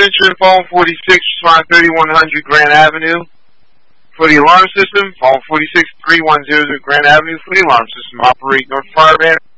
signature, phone 46, respond 3100 Grand Avenue. For the alarm system, phone 46-3100 Grand Avenue. For the alarm system, operate North Fireman.